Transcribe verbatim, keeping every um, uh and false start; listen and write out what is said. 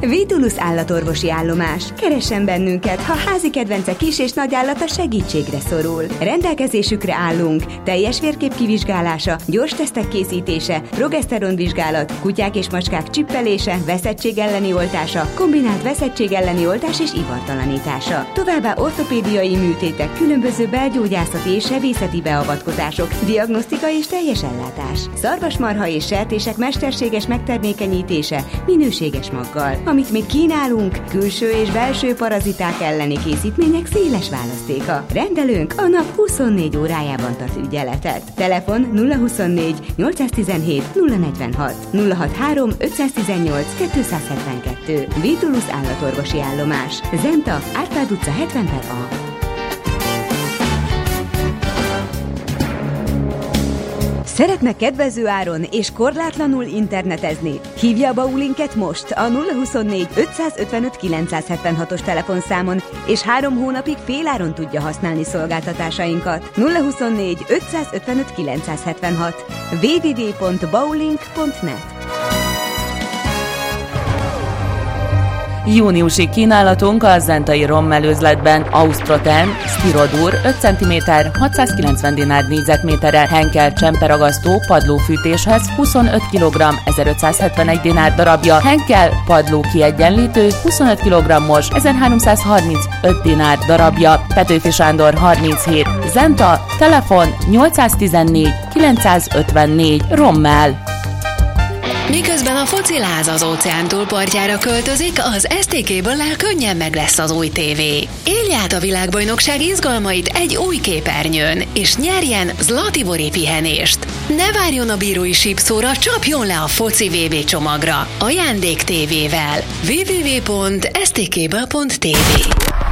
Vitulus állatorvosi állomás. Keressen bennünket, ha házi kedvence kis és nagy állata segítségre szorul. Rendelkezésükre állunk. Teljes vérkép kivizsgálása, gyors tesztek készítése, progeszteron vizsgálat, kutyák és macskák csippelése, veszettség elleni oltása, kombinált veszettség elleni oltás és ivartalanítása. Továbbá ortopédiai műtétek, különböző belgyógyászati és sebészeti beavatkozások, diagnosztika és teljes ellátás. Szarvasmarha és sertések mesterséges megtermékenyítése minőséges maggal. Amit még kínálunk, külső és belső paraziták elleni készítmények széles választéka. Rendelőnk a nap huszonnégy órájában tart ügyeletet. Telefon nulla huszonnégy nyolcszáztizenhét nulla negyvenhat, nulla hatvanhárom ötszáztizennyolc kétszázhetvenkettő. Vitulus állatorvosi állomás. Zenta, Árpád utca hetven per A. Szeretne kedvező áron és korlátlanul internetezni? Hívja a Baulinket most a nulla huszonnégy ötszázötvenöt kilencszázhetvenhatos telefonszámon, és három hónapig féláron tudja használni szolgáltatásainkat. nulla huszonnégy ötszázötvenöt kilencszázhetvenhat w w w pont baulink pont net. Júniusi kínálatunk a zentai rommelőzletben. Ausproten, Stirodur öt centiméter, hatszázkilencven dinár négyzetméterre, Henkel csemperagasztó padlófűtéshez huszonöt kilogramm, ezerötszázhetvenegy dinár darabja, Henkel padló kiegyenlítő huszonöt kilogrammos, ezerháromszázharmincöt dinár darabja, Petőfi Sándor harminchét, Zenta, telefon nyolcszáztizennégy kilencszázötvennégy, Rommel. Miközben a fociláz az óceán túlpartjára költözik, az es té Cable-lel könnyen meg lesz az új tévé. Élj át a világbajnokság izgalmait egy új képernyőn, és nyerjen Zlatibori pihenést. Ne várjon a bírói sípszóra, csapjon le a foci vé bé csomagra. Ajándék tévével. w w w pont s t cable pont t v